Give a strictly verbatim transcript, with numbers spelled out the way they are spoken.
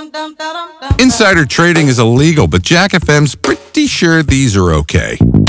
Insider trading is illegal, but Jack F M's pretty sure these are okay.